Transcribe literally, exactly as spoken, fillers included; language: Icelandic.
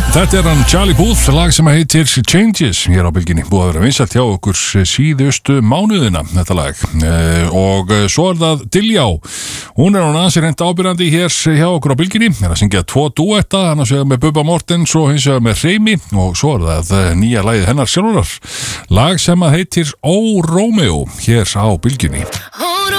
Þetta er hann Charlie Puth, lag sem heitir Changes, hér á bylginni, búið að vera vinsælt hjá okkur síðustu mánuðina, þetta lag. Uh, og svo er það Diljá, hún er hún ansi reynd ábyrjandi hér hjá okkur á bylginni, er að syngja tvo dúetta, annars vegar með Bubba Mortens og hins vegar með Hreimi, og svo er það nýja lagið hennar sjálfurar, lag sem heitir Ó Rómeó, hér á bylginni.